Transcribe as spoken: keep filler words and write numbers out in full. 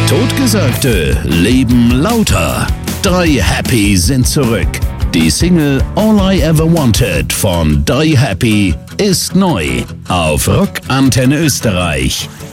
Totgesagte leben lauter. Die Happy sind zurück. Die Single All I Ever Wanted von Die Happy ist neu auf Rock Antenne Österreich.